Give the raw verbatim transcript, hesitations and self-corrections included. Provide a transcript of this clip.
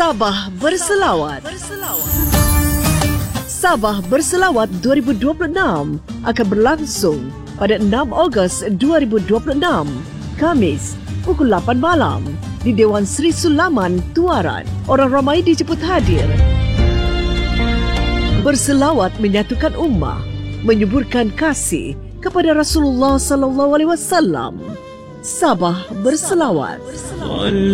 Sabah Berselawat. Sabah Berselawat dua ribu dua puluh enam akan berlangsung pada enam Ogos dua ribu dua puluh enam, Khamis, pukul lapan malam di Dewan Sri Sulaman, Tuaran. Orang ramai dijemput hadir. Berselawat menyatukan ummah, menyuburkan kasih kepada Rasulullah sallallahu alaihi wasallam. Sabah Berselawat.